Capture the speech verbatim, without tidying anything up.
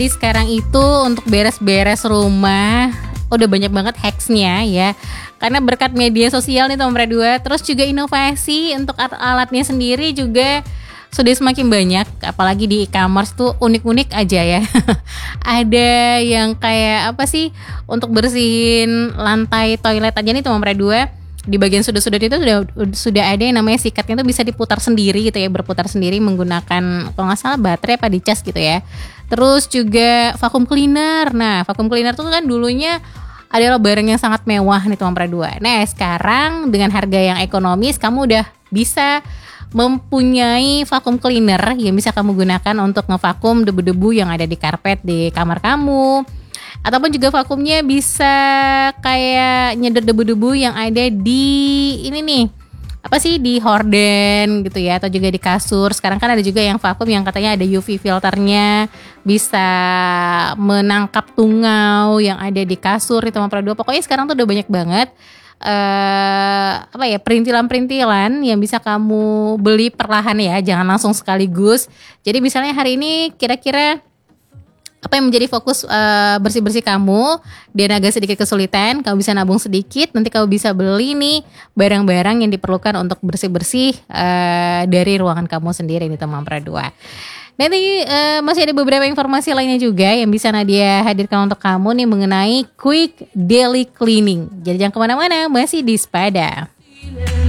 Jadi sekarang itu untuk beres-beres rumah udah banyak banget hacksnya ya. Karena berkat media sosial nih Tomra dua, terus juga inovasi untuk alat-alatnya sendiri juga sudah semakin banyak. Apalagi di e-commerce tuh unik-unik aja ya. Ada yang kayak apa sih, untuk bersihin lantai toilet aja nih Tomra dua, di bagian sudut-sudut itu sudah sudah ada yang namanya sikatnya tuh bisa diputar sendiri gitu ya, berputar sendiri menggunakan kalau nggak salah baterai apa dicas gitu ya. Terus juga vacuum cleaner. Nah, vacuum cleaner tuh kan dulunya adalah barang yang sangat mewah nih Tomra dua. Nah, sekarang dengan harga yang ekonomis kamu udah bisa mempunyai vacuum cleaner yang bisa kamu gunakan untuk ngevakum debu-debu yang ada di karpet di kamar kamu. Ataupun juga vakumnya bisa kayak nyedot debu-debu yang ada di ini nih, apa sih, di horden gitu ya, atau juga di kasur. Sekarang kan ada juga yang vakum yang katanya ada U V filternya, bisa menangkap tungau yang ada di kasur itu Tomra dua. Pokoknya sekarang tuh udah banyak banget uh, apa ya, perintilan-perintilan yang bisa kamu beli perlahan ya, jangan langsung sekaligus. Jadi misalnya hari ini kira-kira apa yang menjadi fokus uh, bersih-bersih kamu dan agak sedikit kesulitan, kamu bisa nabung sedikit, nanti kamu bisa beli nih barang-barang yang diperlukan untuk bersih-bersih uh, dari ruangan kamu sendiri nih Tomra dua. Nanti uh, masih ada beberapa informasi lainnya juga yang bisa Nadia hadirkan untuk kamu nih mengenai quick daily cleaning. Jadi jangan kemana-mana, masih di Spada.